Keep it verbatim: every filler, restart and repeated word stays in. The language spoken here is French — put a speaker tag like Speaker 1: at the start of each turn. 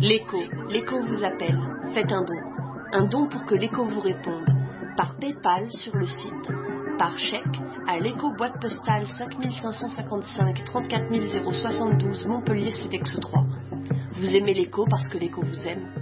Speaker 1: L'écho, l'écho vous appelle, faites un don. Un don pour que l'écho vous réponde. Par Paypal sur le site, par chèque à l'écho boîte postale cinq cinq cent cinquante-cinq trente-quatre mille soixante-douze Montpellier C E D E X trois. Vous aimez l'écho parce que l'écho vous aime.